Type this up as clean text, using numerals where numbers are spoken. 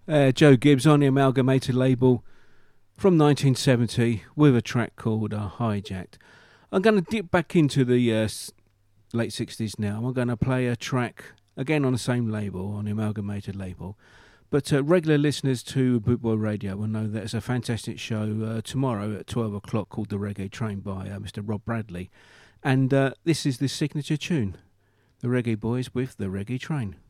Joe Gibbs on the Amalgamated label from 1970 with a track called Hijacked. I'm going to dip back into the late 60s now. I'm going to play a track again on the same label, on the Amalgamated label. But regular listeners to Bootboy Radio will know there's a fantastic show tomorrow at 12 o'clock called The Reggae Train by Mr. Rob Bradley. And this is the signature tune, The Reggae Boys with The Reggae Train.